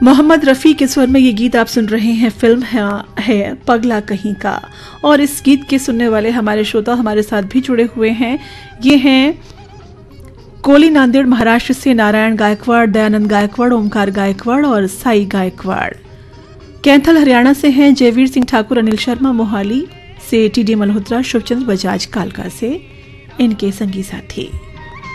मोहम्मद रफ़ी के स्वर में ये गीत आप सुन रहे हैं। फिल्म है पगला कहीं का। और इस गीत के सुनने वाले हमारे श्रोता हमारे साथ भी जुड़े हुए हैं। ये हैं कोली नांदेड़ महाराष्ट्र से नारायण गायकवाड़, दयानंद गायकवाड़, ओमकार गायकवाड़ और साई गायकवाड़। कैंथल हरियाणा से हैं जयवीर सिंह ठाकुर, अनिल शर्मा मोहाली से, टीडी मल्होत्रा, शिवचंद्र बजाज कालका से इनके संगी साथी।